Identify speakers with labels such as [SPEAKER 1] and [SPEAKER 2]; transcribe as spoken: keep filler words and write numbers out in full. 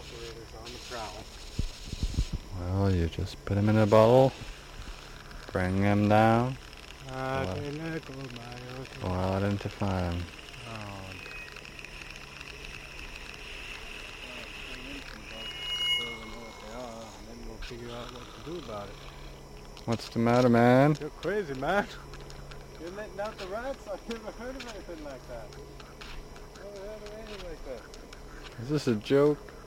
[SPEAKER 1] operators on the prowl.
[SPEAKER 2] Well, you just put him in a bowl, bring him down,
[SPEAKER 1] Ah,
[SPEAKER 2] go out into farm.
[SPEAKER 1] Figure out what to do about it.
[SPEAKER 2] What's the matter, man?
[SPEAKER 1] You're crazy, man. You're letting out the rats? I've never heard of anything like that. Never heard of anything like that.
[SPEAKER 2] Is this a joke?